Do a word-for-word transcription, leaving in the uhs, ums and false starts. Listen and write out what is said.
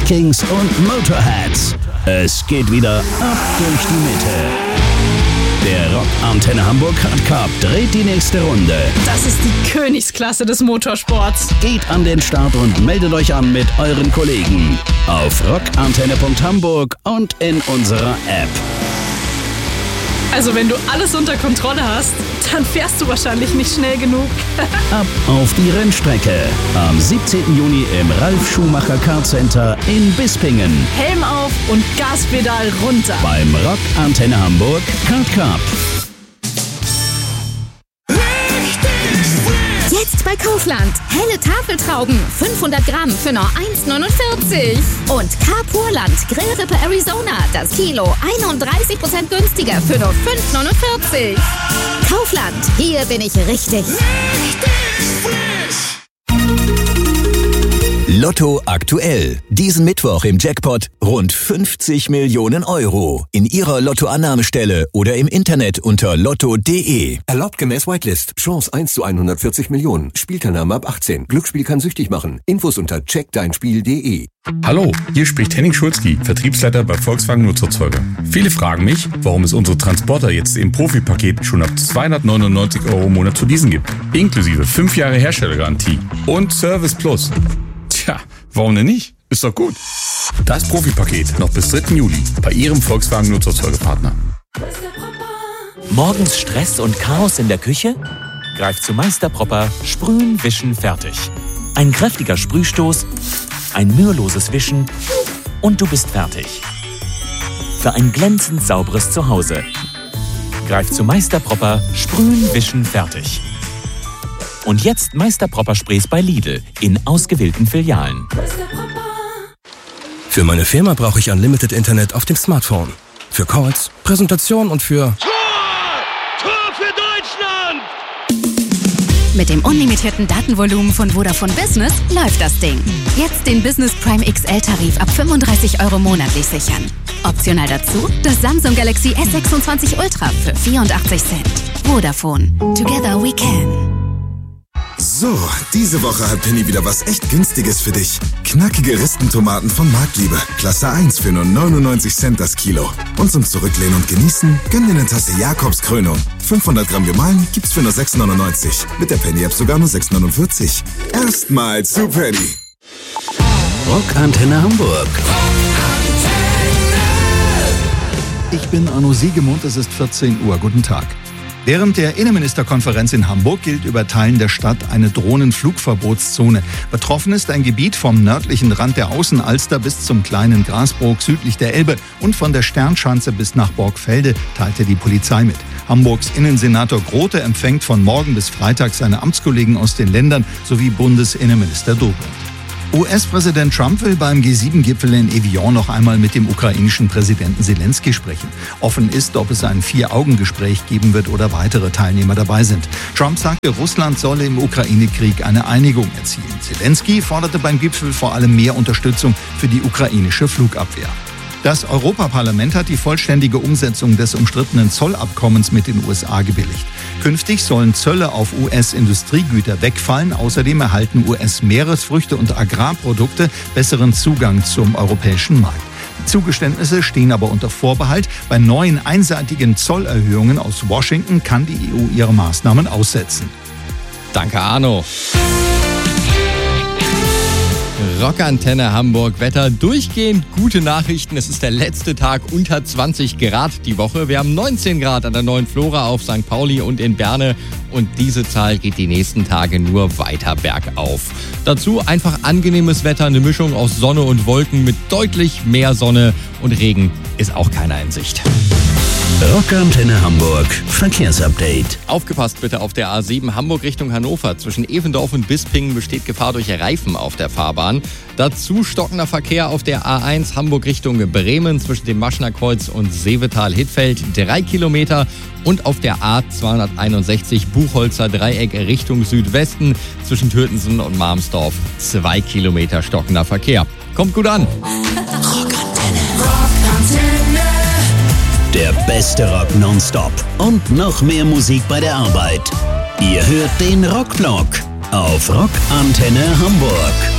Vikings und Motorheads. Es geht wieder ab durch die Mitte. Der Rock Antenne Hamburg Hard Cup dreht die nächste Runde. Das ist die Königsklasse des Motorsports. Geht an den Start und meldet euch an mit euren Kollegen auf rockantenne punkt hamburg und in unserer App. Also wenn du alles unter Kontrolle hast, dann fährst du wahrscheinlich nicht schnell genug. Ab auf die Rennstrecke. Am siebzehnten Juni im Ralf Schumacher Kart Center in Bispingen. Helm auf und Gaspedal runter. Beim Rock Antenne Hamburg Kart Cup. Jetzt bei Kaufland. Helle Tafeltrauben. fünfhundert Gramm für nur eins neunundvierzig. Und Carpurland Grillrippe Arizona. Das Kilo einunddreißig Prozent günstiger für nur fünf neunundvierzig. Kaufland. Hier bin ich richtig. Richtig frisch. Lotto aktuell. Diesen Mittwoch im Jackpot rund fünfzig Millionen Euro. In Ihrer Lottoannahmestelle oder im Internet unter lotto punkt de. Erlaubt gemäß Whitelist. Chance eins zu hundertvierzig Millionen. Spielteilnahme ab achtzehn. Glücksspiel kann süchtig machen. Infos unter check dein spiel punkt de. Hallo, hier spricht Henning Schulzki, Vertriebsleiter bei Volkswagen Nutzerzeuger. Viele fragen mich, warum es unsere Transporter jetzt im Profipaket schon ab zweihundertneunundneunzig Euro im Monat zu leasen gibt. Inklusive fünf Jahre Herstellergarantie und Service Plus. Tja, warum denn nicht? Ist doch gut. Das Profipaket noch bis dritten Juli bei Ihrem Volkswagen Nutzerzeugerpartner. Morgens Stress und Chaos in der Küche? Greif zu Meister Propper, Sprühen, Wischen, fertig. Ein kräftiger Sprühstoß, ein müheloses Wischen und du bist fertig. Für ein glänzend sauberes Zuhause. Greif zu Meister Propper, Sprühen, Wischen, fertig. Und jetzt Meister Propper Sprays bei Lidl in ausgewählten Filialen. Für meine Firma brauche ich Unlimited Internet auf dem Smartphone. Für Calls, Präsentation und für... Tor! Tor für Deutschland! Mit dem unlimitierten Datenvolumen von Vodafone Business läuft das Ding. Jetzt den Business Prime X L-Tarif ab fünfunddreißig Euro monatlich sichern. Optional dazu das Samsung Galaxy S sechsundzwanzig Ultra für vierundachtzig Cent. Vodafone. Together we can. So, diese Woche hat Penny wieder was echt Günstiges für dich. Knackige Ristentomaten von Marktliebe. Klasse eins für nur neunundneunzig Cent das Kilo. Und zum Zurücklehnen und Genießen, gönn dir eine Tasse Jakobskrönung. fünfhundert Gramm gemahlen gibt's für nur sechs neunundneunzig. Mit der Penny-App sogar nur sechs neunundvierzig. Erstmal zu Penny. Rock Antenne Hamburg. Ich bin Arno Siegemund, es ist vierzehn Uhr. Guten Tag. Während der Innenministerkonferenz in Hamburg gilt über Teilen der Stadt eine Drohnenflugverbotszone. Betroffen ist ein Gebiet vom nördlichen Rand der Außenalster bis zum kleinen Grasbrook südlich der Elbe und von der Sternschanze bis nach Borgfelde, teilte die Polizei mit. Hamburgs Innensenator Grote empfängt von morgen bis Freitag seine Amtskollegen aus den Ländern sowie Bundesinnenminister Dobrindt. U S-Präsident Trump will beim G sieben Gipfel in Evian noch einmal mit dem ukrainischen Präsidenten Zelensky sprechen. Offen ist, ob es ein Vier-Augen-Gespräch geben wird oder weitere Teilnehmer dabei sind. Trump sagte, Russland solle im Ukraine-Krieg eine Einigung erzielen. Zelensky forderte beim Gipfel vor allem mehr Unterstützung für die ukrainische Flugabwehr. Das Europaparlament hat die vollständige Umsetzung des umstrittenen Zollabkommens mit den U S A gebilligt. Künftig sollen Zölle auf U S-Industriegüter wegfallen. Außerdem erhalten U S-Meeresfrüchte und Agrarprodukte besseren Zugang zum europäischen Markt. Die Zugeständnisse stehen aber unter Vorbehalt. Bei neuen einseitigen Zollerhöhungen aus Washington kann die E U ihre Maßnahmen aussetzen. Danke, Arno. Rockantenne Hamburg, Wetter durchgehend gute Nachrichten. Es ist der letzte Tag unter zwanzig Grad die Woche. Wir haben neunzehn Grad an der Neuen Flora auf Sankt Pauli und in Berne. Und diese Zahl geht die nächsten Tage nur weiter bergauf. Dazu einfach angenehmes Wetter, eine Mischung aus Sonne und Wolken mit deutlich mehr Sonne und Regen ist auch keiner in Sicht. Rockantenne Hamburg Verkehrsupdate. Aufgepasst bitte auf der A sieben Hamburg Richtung Hannover. Zwischen Evendorf und Bispingen besteht Gefahr durch Reifen auf der Fahrbahn. Dazu stockender Verkehr auf der A eins Hamburg Richtung Bremen zwischen dem Maschner Kreuz und Seevetal-Hittfeld drei Kilometer. Und auf der A zweihunderteinundsechzig Buchholzer Dreieck Richtung Südwesten zwischen Türtensen und Marmsdorf zwei Kilometer stockender Verkehr. Kommt gut an. Rockantenne. Der beste Rock nonstop und noch mehr Musik bei der Arbeit. Ihr hört den Rockblock auf Rockantenne Hamburg.